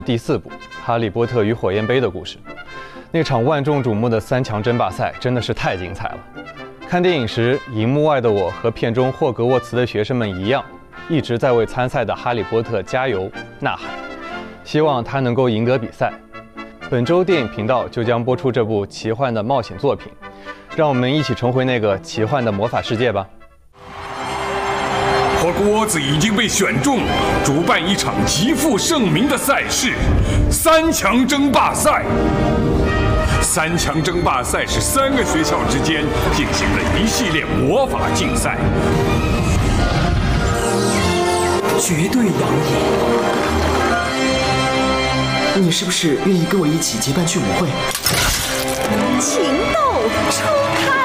第4部《哈利波特与火焰杯》的故事。那场万众瞩目的3强争霸赛真的是太精彩了。看电影时，荧幕外的我和片中霍格沃茨的学生们一样，一直在为参赛的哈利波特加油呐喊，希望他能够赢得比赛。本周电影频道就将播出这部奇幻的冒险作品，让我们一起重回那个奇幻的魔法世界吧。 霍格沃兹已经被选中，主办一场极负盛名的赛事——3强争霸赛。3强争霸赛是3个学校之间进行的一系列魔法竞赛， 绝对养眼。你是不是愿意跟我一起结伴去舞会？ 情窦初开。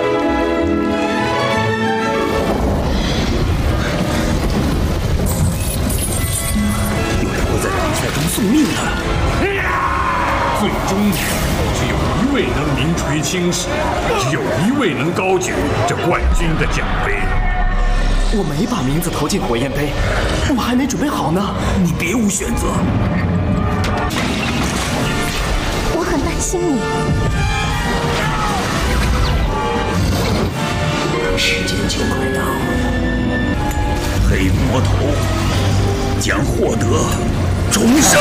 有人会在比赛中送命的。 最终，只有1位能名垂青史，只有1位能高举这冠军的奖杯。 我没把名字投进火焰杯，我还没准备好呢。你别无选择。 我很担心你。 时间就快到， 黑魔头将获得重生。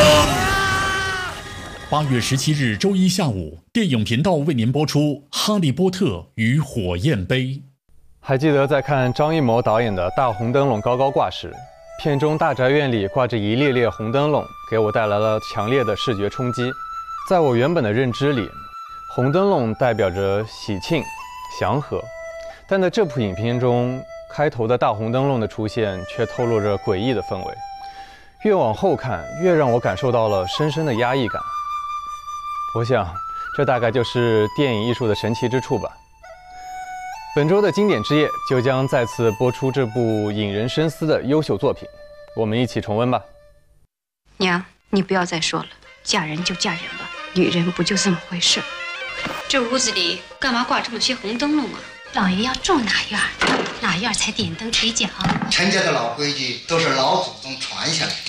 8月17日周一下午，电影频道为您播出《哈利波特与火焰杯》。 还记得在看张艺谋导演的《大红灯笼高高挂》时，片中大宅院里挂着一列列红灯笼，给我带来了强烈的视觉冲击。在我原本的认知里，红灯笼代表着喜庆、祥和，但在这部影片中，开头的大红灯笼的出现却透露着诡异的氛围。越往后看，越让我感受到了深深的压抑感。我想，这大概就是电影艺术的神奇之处吧。本周的经典之夜就将再次播出这部引人深思的优秀作品，我们一起重温吧。 娘，你不要再说了，嫁人就嫁人吧，女人不就这么回事？这屋子里干嘛挂这么些红灯笼啊？ 老爷要住哪院，哪院才点灯垂脚。 陈家的老规矩都是老祖宗传下来的。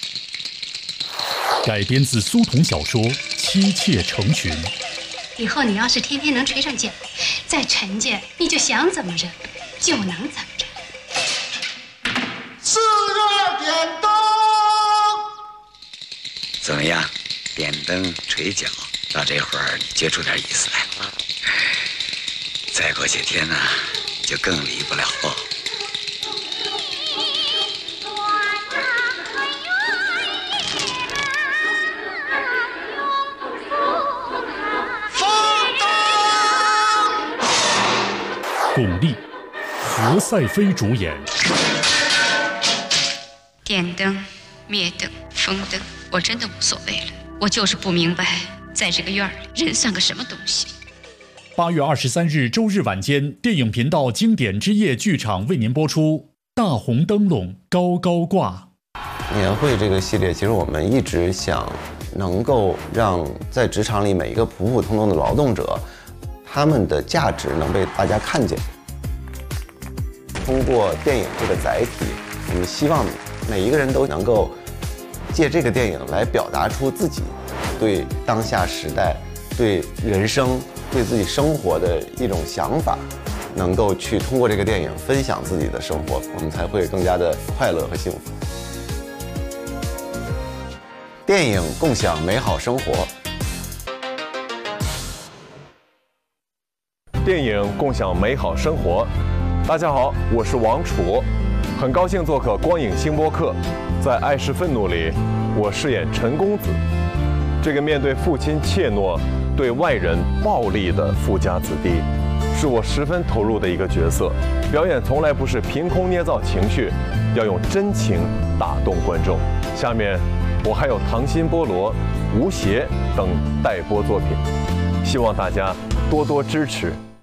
改编自苏童小说《妻妾成群》。 以后你要是天天能垂上脚，在陈家你就想怎么着就能怎么着。 4月点灯， 怎么样？点灯垂脚，到这会儿觉出点意思来了。再过些天呢，就更离不了了。 巩俐、何赛飞主演。 点灯、灭灯、封灯，我真的无所谓了。我就是不明白，在这个院里，人算个什么东西 ？8月23日周日晚间，电影频道经典之夜剧场为您播出《大红灯笼高高挂》。 年会这个系列，其实我们一直想能够让在职场里每一个普普通通的劳动者，他们的价值能被大家看见。通过电影这个载体，我们希望每一个人都能够借这个电影来表达出自己对当下时代、对人生、对自己生活的一种想法，能够去通过这个电影分享自己的生活，我们才会更加的快乐和幸福。电影共享美好生活。 电影共享美好生活。大家好，我是王楚，很高兴做客光影新播客。在《爱是愤怒》里，我饰演陈公子，这个面对父亲怯懦、对外人暴力的富家子弟，是我十分投入的一个角色。表演从来不是凭空捏造情绪，要用真情打动观众。下面我还有《溏心菠萝》《吴邪》等待播作品，希望大家多多支持。